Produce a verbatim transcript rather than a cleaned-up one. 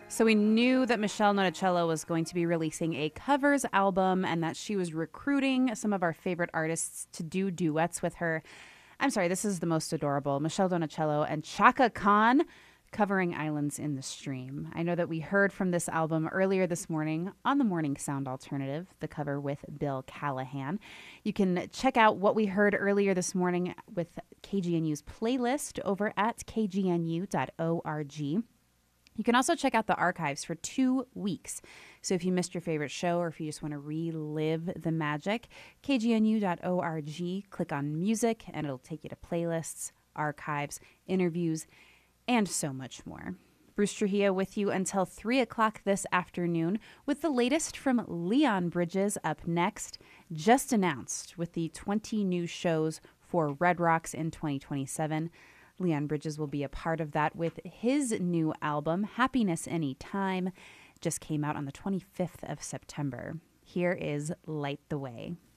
So we knew that Michelle Notacello was going to be releasing a covers album and that she was recruiting some of our favorite artists to do duets with her. I'm sorry, this is the most adorable. Michelle Donacello and Chaka Khan covering Islands in the Stream. I know that we heard from this album earlier this morning on the Morning Sound Alternative, the cover with Bill Callahan. You can check out what we heard earlier this morning with K G N U's playlist over at k g n u dot org. You can also check out the archives for two weeks. So if you missed your favorite show or if you just want to relive the magic, k g n u dot org, click on music, and it'll take you to playlists, archives, interviews, and so much more. Bruce Trujillo with you until three o'clock this afternoon with the latest from Leon Bridges up next, just announced with the twenty new shows for Red Rocks in twenty twenty-seven. Leon Bridges will be a part of that with his new album, Happiness Anytime, just came out on the twenty-fifth of September. Here is Light the Way.